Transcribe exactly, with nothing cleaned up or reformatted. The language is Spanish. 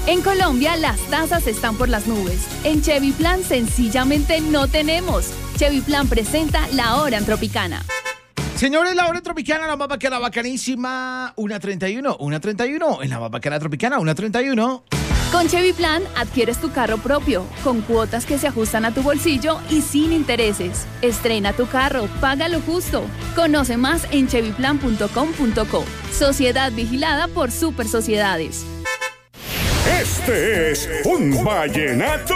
En Colombia, las tasas están por las nubes. En Chevy Plan, sencillamente no tenemos. Chevy Plan presenta La Hora en Tropicana. Señores, La Hora en Tropicana, la más bacana, bacanísima. una treinta y uno, una treinta y uno. En la más bacana Tropicana, una treinta y uno. Con Chevy Plan, adquieres tu carro propio, con cuotas que se ajustan a tu bolsillo y sin intereses. Estrena tu carro, paga lo justo. Conoce más en chevy plan punto com punto co. Sociedad vigilada por Super Sociedades. Este es un vallenato